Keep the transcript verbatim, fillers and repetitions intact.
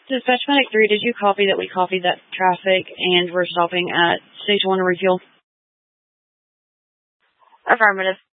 Dispatch Medic three, did you copy that we copied that traffic and we're stopping at Station one to refuel? Affirmative.